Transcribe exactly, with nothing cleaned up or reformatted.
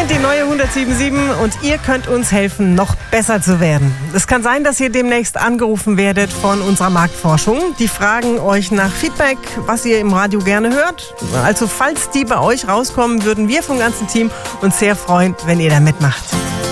sind die neue hundertsieben Komma sieben und ihr könnt uns helfen, noch besser zu werden. Es kann sein, dass ihr demnächst angerufen werdet von unserer Marktforschung. Die fragen euch nach Feedback, was ihr im Radio gerne hört. Also falls die bei euch rauskommen, würden wir vom ganzen Team uns sehr freuen, wenn ihr da mitmacht.